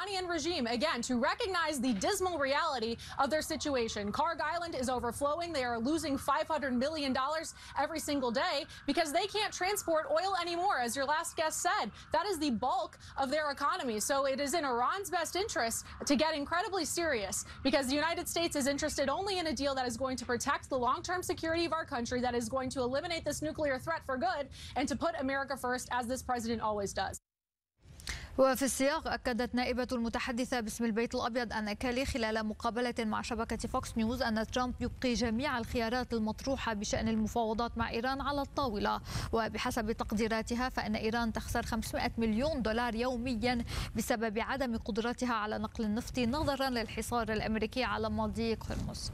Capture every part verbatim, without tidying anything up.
Iranian regime, again, to recognize the dismal reality of their situation. Karg Island is overflowing. They are losing five hundred million dollars every single day because they can't transport oil anymore. As your last guest said, that is the bulk of their economy. So it is in Iran's best interest to get incredibly serious because the United States is interested only in a deal that is going to protect the long-term security of our country, that is going to eliminate this nuclear threat for good, and to put America first, as this president always does. وفي السياق أكدت نائبة المتحدثة باسم البيت الأبيض أنا كالي خلال مقابلة مع شبكة فوكس نيوز أن ترامب يبقي جميع الخيارات المطروحة بشأن المفاوضات مع إيران على الطاولة، وبحسب تقديراتها فإن إيران تخسر خمسمائة مليون دولار يوميا بسبب عدم قدرتها على نقل النفط نظرا للحصار الأمريكي على مضيق هرمز.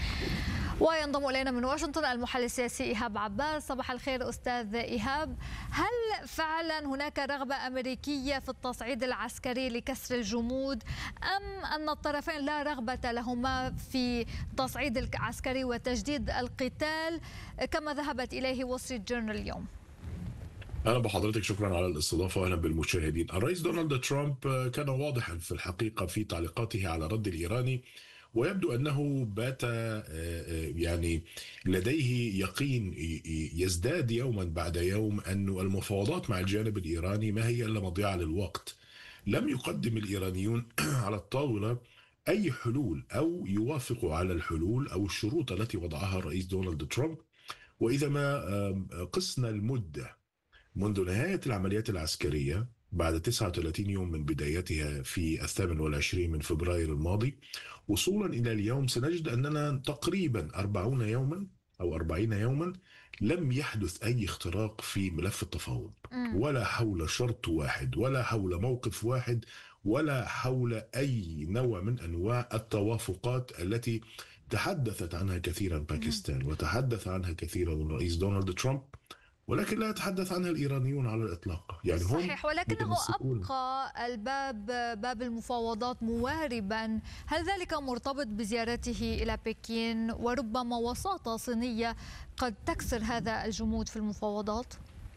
وينضم إلينا من واشنطن المحلل السياسي إيهاب عباس. صباح الخير أستاذ إيهاب. هل فعلا هناك رغبة أمريكية في التصعيد العسكري لكسر الجمود، أم أن الطرفين لا رغبة لهما في التصعيد العسكري وتجديد القتال كما ذهبت إليه وول ستريت جورنال اليوم؟ أهلا بحضرتك، شكرا على الاستضافة وأهلا بالمشاهدين. الرئيس دونالد ترامب كان واضحا في الحقيقة في تعليقاته على الرد الإيراني، ويبدو أنه بات يعني لديه يقين يزداد يوما بعد يوم أن المفاوضات مع الجانب الإيراني ما هي إلا مضيعة للوقت. لم يقدم الإيرانيون على الطاولة أي حلول أو يوافقوا على الحلول أو الشروط التي وضعها الرئيس دونالد ترامب. وإذا ما قسنا المدة منذ نهاية العمليات العسكرية بعد تسعة وثلاثين يوم من بدايتها في الثامن والعشرين من فبراير الماضي وصولا إلى اليوم، سنجد أننا تقريبا أربعين يوما أو أربعين يوما لم يحدث أي اختراق في ملف التفاوض، ولا حول شرط واحد ولا حول موقف واحد ولا حول أي نوع من أنواع التوافقات التي تحدثت عنها كثيرا باكستان وتحدث عنها كثيرا الرئيس دونالد ترامب، ولكن لا يتحدث عنها الإيرانيون على الإطلاق. يعني صحيح، ولكنه أبقى الباب باب المفاوضات مواربا. هل ذلك مرتبط بزيارته إلى بكين وربما وساطة صينية قد تكسر هذا الجمود في المفاوضات؟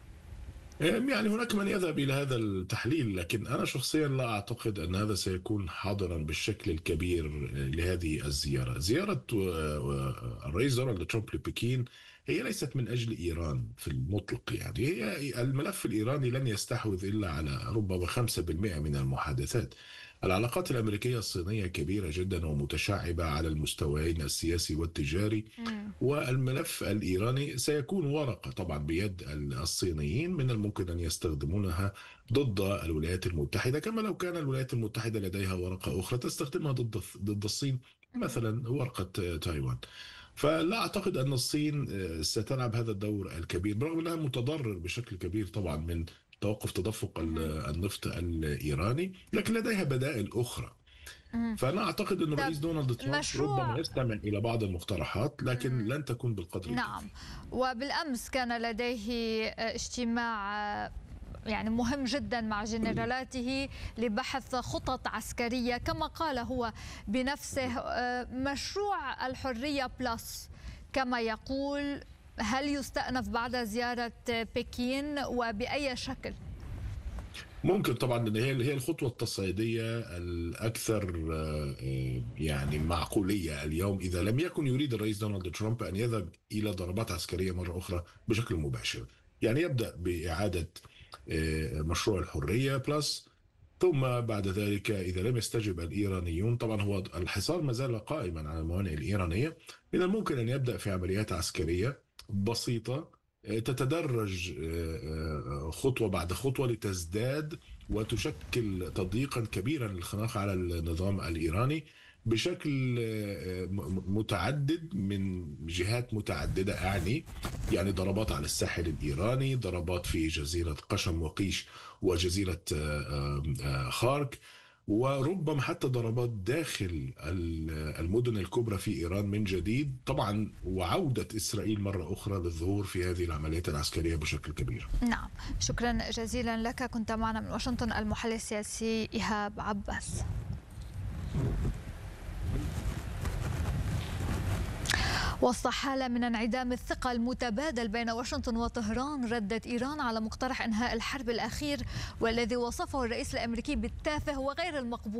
يعني هناك من يذهب إلى هذا التحليل، لكن أنا شخصيا لا أعتقد أن هذا سيكون حاضرا بالشكل الكبير لهذه الزيارة. زيارة الرئيس دونالد ترامب لبكين هي ليست من أجل إيران في المطلق، يعني هي الملف الإيراني لن يستحوذ إلا على ربما خمسة بالمئة من المحادثات. العلاقات الأمريكية الصينية كبيرة جدا ومتشعبة على المستويين السياسي والتجاري، والملف الإيراني سيكون ورقة طبعا بيد الصينيين من الممكن أن يستخدمونها ضد الولايات المتحدة، كما لو كان الولايات المتحدة لديها ورقة أخرى تستخدمها ضد ضد الصين، مثلا ورقة تايوان. فلا أعتقد أن الصين ستلعب هذا الدور الكبير، برغم أنها متضرر بشكل كبير طبعا من توقف تدفق النفط الإيراني، لكن لديها بدائل أخرى. فأنا أعتقد أن الرئيس دونالد ترامب ربما يستمع إلى بعض المقترحات، لكن لن تكون بالقدر الكافي. نعم، وبالأمس كان لديه اجتماع يعني مهم جدا مع جنرالاته لبحث خطط عسكرية، كما قال هو بنفسه مشروع الحرية بلس كما يقول. هل يستأنف بعد زيارة بكين وبأي شكل؟ ممكن طبعا، هي هي الخطوة التصعيدية الأكثر يعني معقولية اليوم، إذا لم يكن يريد الرئيس دونالد ترامب أن يذهب إلى ضربات عسكرية مرة أخرى بشكل مباشر. يعني يبدأ بإعادة مشروع الحرية بلس، ثم بعد ذلك إذا لم يستجب الإيرانيون، طبعا هو الحصار ما زال قائما على الموانئ الإيرانية، من الممكن أن يبدأ في عمليات عسكرية بسيطة تتدرج خطوة بعد خطوة لتزداد وتشكل تضييقا كبيرا للخناق على النظام الإيراني بشكل متعدد من جهات متعددة. أعني يعني ضربات على الساحل الإيراني، ضربات في جزيرة قشم وقيش وجزيرة خارك، وربما حتى ضربات داخل المدن الكبرى في إيران من جديد طبعا، وعودة إسرائيل مرة أخرى للظهور في هذه العمليات العسكرية بشكل كبير. نعم، شكرا جزيلا لك. كنت معنا من واشنطن المحلل السياسي إيهاب عباس. وسط حالة من انعدام الثقة المتبادل بين واشنطن وطهران، ردت إيران على مقترح إنهاء الحرب الأخير والذي وصفه الرئيس الأمريكي بالتافه وغير المقبول.